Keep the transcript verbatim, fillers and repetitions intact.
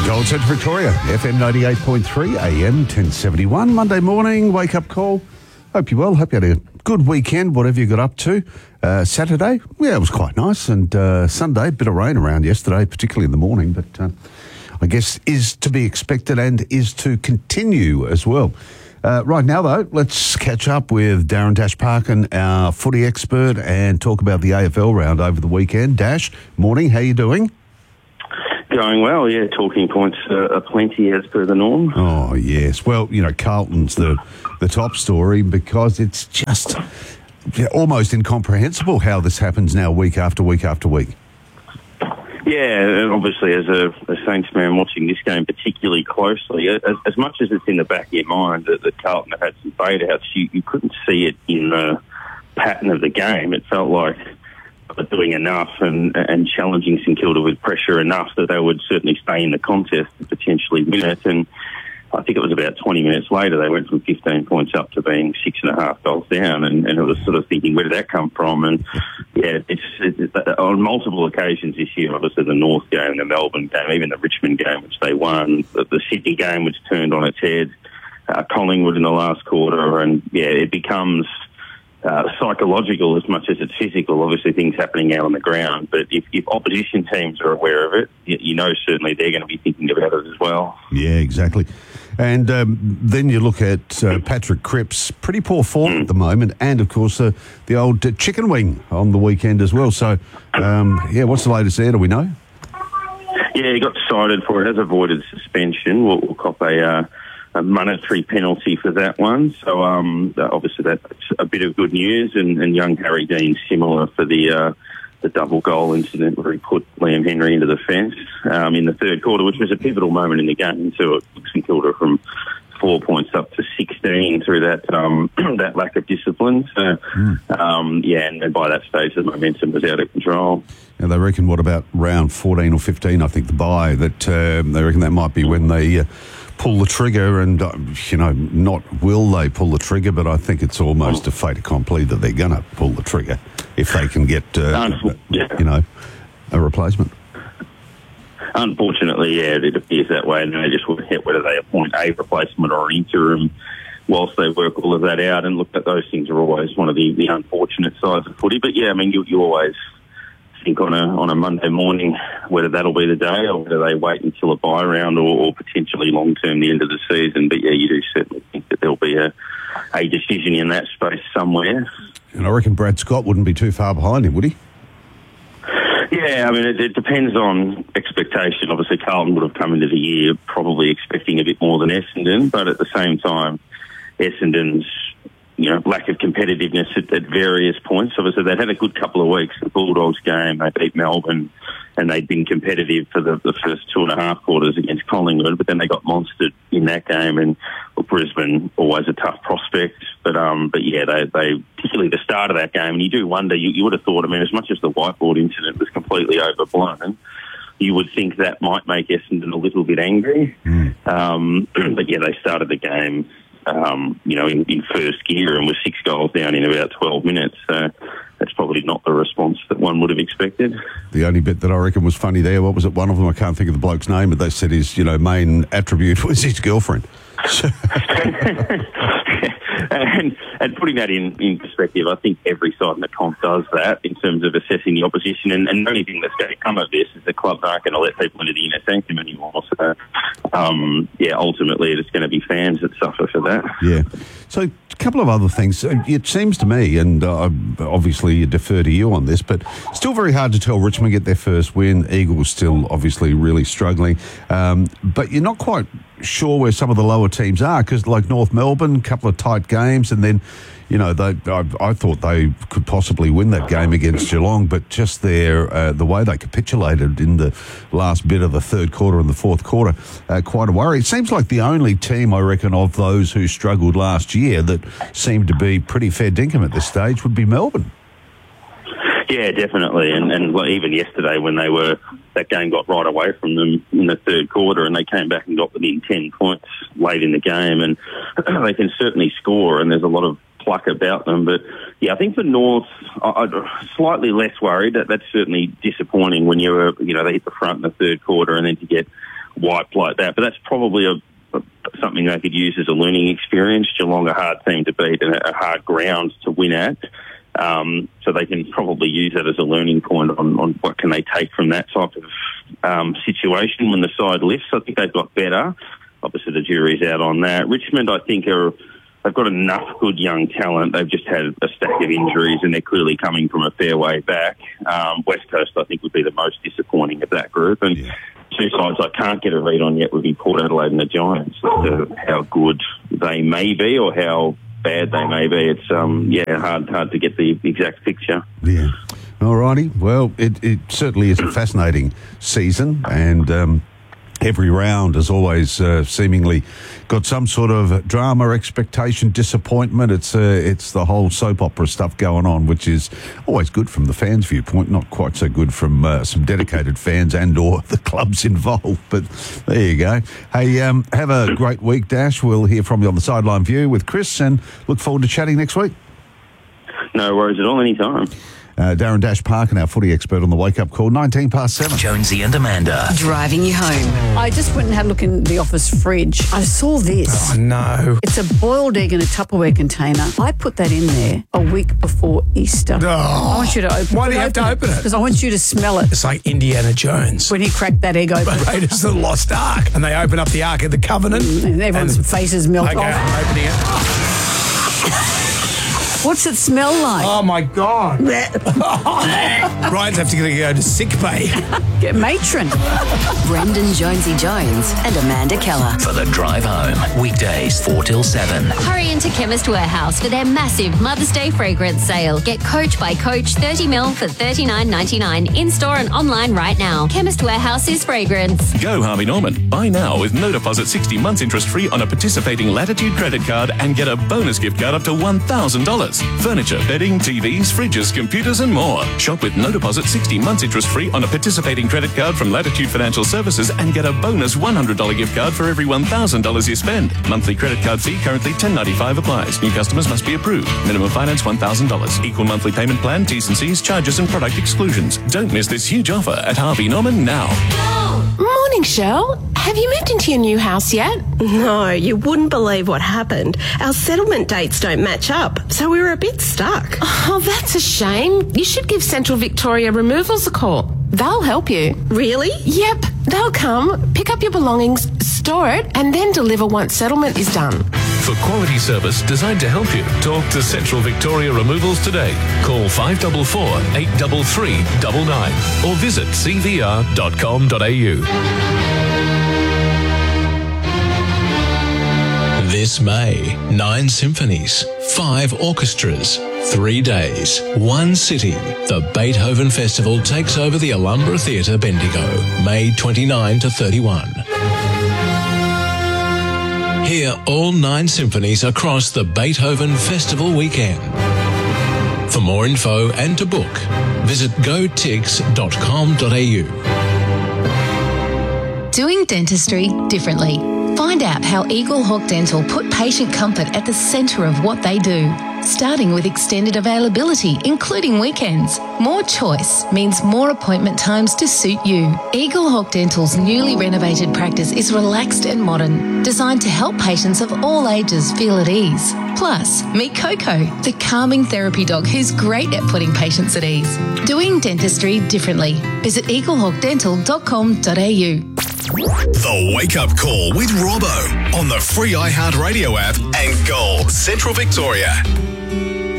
Gold Centre Victoria, F M ninety-eight point three, A M ten seventy-one. Monday morning, wake-up call. Hope you're well. Hope you had a good weekend, whatever you got up to. Uh, Saturday, yeah, it was quite nice. And uh, Sunday, bit of rain around yesterday, particularly in the morning. But uh, I guess is to be expected and is to continue as well. Uh, right now, though, let's catch up with Darren Dash Parkin, our footy expert, and talk about the A F L round over the weekend. Dash, morning, how you doing? Going well, yeah. Talking points uh, are plenty as per the norm. Oh, yes. Well, you know, Carlton's the, the top story because it's just almost incomprehensible how this happens now week after week after week. Yeah, obviously as a, a Saints man watching this game particularly closely, as, as much as it's in the back of your mind that, that Carlton have had some bait-outs, you, you couldn't see it in the pattern of the game. It felt like they were doing enough and, and challenging St Kilda with pressure enough that they would certainly stay in the contest and potentially win it. And I think it was about twenty minutes later they went from fifteen points up to being six and a half goals down, and, and it was sort of thinking, where did that come from? And yeah, it's, it's on multiple occasions this year, obviously the North game, the Melbourne game, even the Richmond game, which they won, the, the Sydney game, which turned on its head, uh, Collingwood in the last quarter, and yeah, it becomes uh, psychological as much as it's physical. Obviously things happening out on the ground, but if, if opposition teams are aware of it, you, you know certainly they're going to be thinking about it as well. Yeah, exactly. And um, then you look at uh, Patrick Cripps, pretty poor form mm. at the moment, and of course uh, the old uh, chicken wing on the weekend as well. So, um, yeah, what's the latest there? Do we know? Yeah, he got cited for it, has avoided suspension. We'll, we'll cop a, uh, a monetary penalty for that one. So, um, obviously that's a bit of good news. And, and young Harry Dean similar for the uh, the double goal incident where he put Liam Henry into the fence um, in the third quarter, which was a pivotal moment in the game. So it took St Kilda from four points up to sixteen through that um, that lack of discipline. So, mm. um, yeah, and, and by that stage the momentum was out of control. And they reckon, what about round fourteen or fifteen, I think, the bye, that um, they reckon that might be when they uh, pull the trigger, and, uh, you know, not will they pull the trigger, but I think it's almost a fait accompli that they're going to pull the trigger if they can get, uh, yeah. you know, a replacement. Unfortunately, yeah, it appears that way, and they just will hit whether they appoint a replacement or an interim whilst they work all of that out. And look, at those things are always one of the, the unfortunate sides of footy. But yeah, I mean, you, you always think on a on a Monday morning whether that'll be the day or whether they wait until a bye round or, or potentially long term the end of the season. But yeah, you do certainly think that there'll be a a decision in that space somewhere. And I reckon Brad Scott wouldn't be too far behind him, would he? Yeah, I mean, it, it depends on expectation. Obviously, Carlton would have come into the year probably expecting a bit more than Essendon, but at the same time, Essendon's you know, lack of competitiveness at, at various points. Obviously, they'd had a good couple of weeks. The Bulldogs game, they beat Melbourne, and they'd been competitive for the, the first two and a half quarters against Collingwood, but then they got monstered in that game. And well, Brisbane, always a tough prospect. But, um, but yeah, they, they, particularly the start of that game, and you do wonder, you, you would have thought, I mean, as much as the whiteboard incident was completely overblown, you would think that might make Essendon a little bit angry. Mm. Um, but yeah, they started the game Um, you know, in, in first gear and was six goals down in about twelve minutes. So that's probably not the response that one would have expected. The only bit that I reckon was funny there, what was it, one of them, I can't think of the bloke's name, but they said his, you know, main attribute was his girlfriend. and, and putting that in, in perspective, I think every side in the comp does that in terms of assessing the opposition. And, and the only thing that's going to come of this is the clubs aren't going to let people into the inner sanctum anymore. So, um, yeah, ultimately it's going to be fans that suffer for that. Yeah. So a couple of other things. It seems to me, and uh, obviously defer to you on this, but still very hard to tell. Richmond get their first win. Eagles still obviously really struggling. Um, but you're not quite sure where some of the lower teams are, because like North Melbourne, a couple of tight games, and then, you know, they I, I thought they could possibly win that game against Geelong, but just their uh, the way they capitulated in the last bit of the third quarter and the fourth quarter, uh, quite a worry. It seems like the only team, I reckon, of those who struggled last year that seemed to be pretty fair dinkum at this stage would be Melbourne. Yeah, definitely. And, and well, even yesterday when they were, that game got right away from them in the third quarter and they came back and got within ten points late in the game. And they can certainly score and there's a lot of pluck about them. But yeah, I think for North, I, I'm slightly less worried. That That's certainly disappointing when you're, you know, they hit the front in the third quarter and then to get wiped like that. But that's probably a something they could use as a learning experience. Geelong are a hard team to beat and a hard ground to win at. Um, so they can probably use that as a learning point on, on what can they take from that type of um, situation when the side lifts. I think they've got better. Obviously, the jury's out on that. Richmond, I think, are they've got enough good young talent. They've just had a stack of injuries, and they're clearly coming from a fair way back. Um, West Coast, I think, would be the most disappointing of that group. And yeah. Two sides I can't get a read on yet would be Port Adelaide and the Giants as to how good they may be or how bad they may be. It's um yeah hard hard to get the exact picture. Yeah. All righty. Well, it, it certainly is a fascinating season, and um, every round has always uh, seemingly got some sort of drama, expectation, disappointment. It's uh, it's the whole soap opera stuff going on, which is always good from the fans' viewpoint, not quite so good from uh, some dedicated fans and or the clubs involved. But there you go. Hey, um, have a great week, Dash. We'll hear from you on the Sideline View with Chris, and look forward to chatting next week. No worries at all, anytime. Uh, Darren Dash Parkin, our footy expert on the Wake Up Call, nineteen past seven. Jonesy and Amanda. Driving you home. I just went and had a look in the office fridge. I saw this. Oh, no. It's a boiled egg in a Tupperware container. I put that in there a week before Easter. Oh. I want you to open it. Why do you have to open it? Because I want you to smell it. It's like Indiana Jones. When he cracked that egg open. Raiders of the Lost Ark. And they open up the Ark of the Covenant. And everyone's and, faces melt okay, off. I'm opening it. What's it smell like? Oh, my God. Ryan's have to go to sick bay. Get matron. Brendan Jonesy Jones and Amanda Keller. For the drive home. Weekdays four till seven. Hurry into Chemist Warehouse for their massive Mother's Day fragrance sale. Get Coach by Coach thirty mil for thirty-nine ninety-nine in-store and online right now. Chemist Warehouse is fragrance. Go Harvey Norman. Buy now with no deposit sixty months interest free on a participating Latitude credit card and get a bonus gift card up to one thousand dollars. Furniture, bedding, T Vs, fridges, computers and more. Shop with no deposit sixty months interest free on a participating credit card from Latitude Financial Services and get a bonus one hundred dollars gift card for every one thousand dollars you spend. Monthly credit card fee currently ten ninety-five applies. New customers must be approved. Minimum finance one thousand dollars. Equal monthly payment plan, T's and C's, charges and product exclusions. Don't miss this huge offer at Harvey Norman now. Morning, Shell. Have you moved into your new house yet? No, you wouldn't believe what happened. Our settlement dates don't match up, so we were a bit stuck. Oh, that's a shame. You should give Central Victoria Removals a call. They'll help you. Really? Yep. They'll come, pick up your belongings, store it, and then deliver once settlement is done. For quality service designed to help you, talk to Central Victoria Removals today. Call five four four, eight three three, nine nine or visit c v r dot com dot a u. This May, nine symphonies, five orchestras, three days, one city. The Beethoven Festival takes over the Alhambra Theatre, Bendigo, May twenty-ninth to thirty-first. Hear all nine symphonies across the Beethoven Festival weekend. For more info and to book, visit go tix dot com dot a u. Doing dentistry differently. Find out how Eagle Hawk Dental put patient comfort at the centre of what they do. Starting with extended availability, including weekends. More choice means more appointment times to suit you. Eagle Hawk Dental's newly renovated practice is relaxed and modern, designed to help patients of all ages feel at ease. Plus, meet Coco, the calming therapy dog who's great at putting patients at ease. Doing dentistry differently. Visit eagle hawk dental dot com dot a u. The Wake Up Call with Robbo on the free iHeartRadio app and Gold Central Victoria.